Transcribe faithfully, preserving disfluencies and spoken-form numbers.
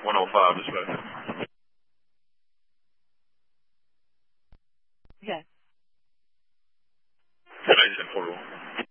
one oh five dispatch. Yes. ten eighteen forty-one.